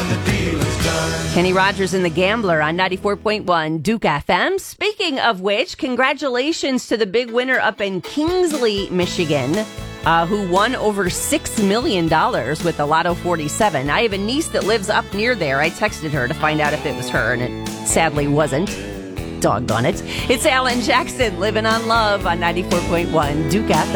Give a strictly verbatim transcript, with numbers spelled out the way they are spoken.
the deal is done. Kenny Rogers and the Gambler on ninety-four point one Duke F M. Speaking of which, congratulations to the big winner up in Kingsley, Michigan, uh, who won over six million dollars with the Lotto forty-seven. I have a niece that lives up near there. I texted her to find out if it was her, and it sadly wasn't. Doggone it. It's Alan Jackson, Living on Love on ninety-four point one Duke F M.